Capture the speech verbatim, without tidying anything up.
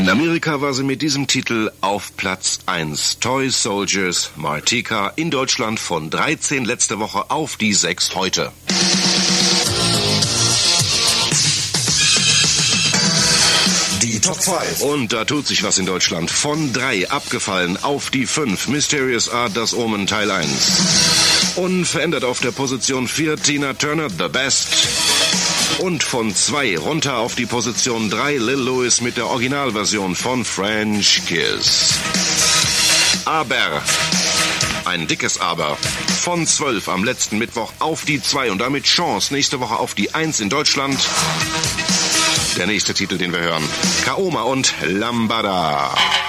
In Amerika war sie mit diesem Titel auf Platz eins. Toy Soldiers Martika, in Deutschland von dreizehn letzte Woche auf die sechs heute. Die Top fünf. Und da tut sich was in Deutschland. Von drei abgefallen auf die fünf. Mysterious Art, das Omen, Teil eins. Unverändert auf der Position vier. Tina Turner, The Best. Und von zwei runter auf die Position drei. Lil Louis mit der Originalversion von French Kiss. Aber, ein dickes Aber. Von zwölf am letzten Mittwoch auf die zwei und damit Chance nächste Woche auf die eins in Deutschland. Der nächste Titel, den wir hören. Kaoma und Lambada.